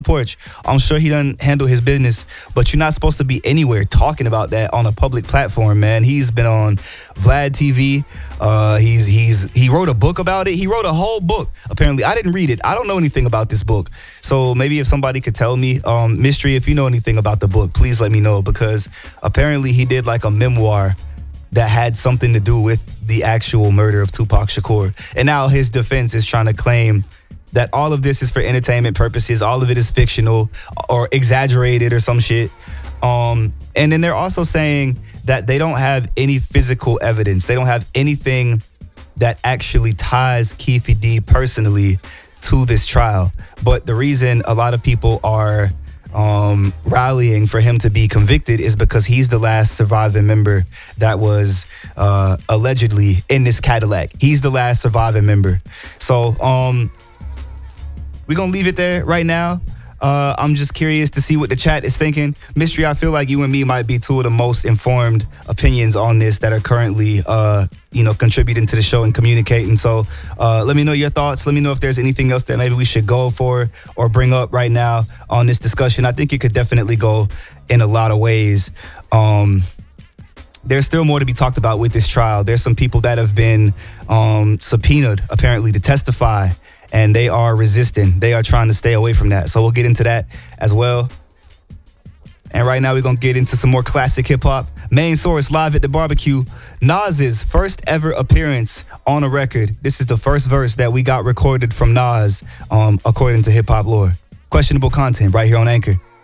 porch. I'm sure he doesn't handle his business, but you're not supposed to be anywhere talking about that on a public platform, man. He's been on Vlad TV. He wrote a book about it. He wrote a whole book. Apparently, I didn't read it. I don't know anything about this book. So maybe if somebody could tell me, Mystery, if you know anything about the book, please let me know, because apparently he did like a memoir that had something to do with the actual murder of Tupac Shakur. And now his defense is trying to claim that all of this is for entertainment purposes. All of it is fictional or exaggerated or some shit. And then they're also saying that they don't have any physical evidence. They don't have anything that actually ties Keffe D personally to this trial. But the reason a lot of people are rallying for him to be convicted is because he's the last surviving member that was allegedly in this Cadillac. He's the last surviving member. So, we're going to leave it there right now. I'm just curious to see what the chat is thinking. Mystery, I feel like you and me might be two of the most informed opinions on this that are currently, contributing to the show and communicating. So let me know your thoughts. Let me know if there's anything else that maybe we should go for or bring up right now on this discussion. I think it could definitely go in a lot of ways. There's still more to be talked about with this trial. There's some people that have been subpoenaed, apparently, to testify, and they are resisting. They are trying to stay away from that. So we'll get into that as well. And right now we're going to get into some more classic hip-hop. Main Source live at the barbecue. Nas's first ever appearance on a record. This is the first verse that we got recorded from Nas, according to Hip Hop Lore. Questionable content right here on Anchor.